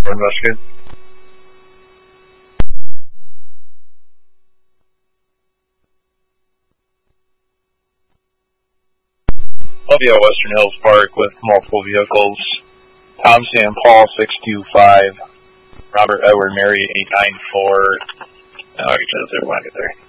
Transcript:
for investigate. Columbia Western Hills Park with multiple vehicles. Tom Sam Paul 625. Robert Edward Mary 894. Now I can get there when I get there.